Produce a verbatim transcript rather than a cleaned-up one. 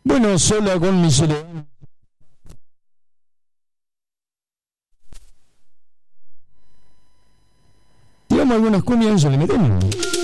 Bueno, sola con mi soledad. Tiramos algunas cumbias, se le metemos.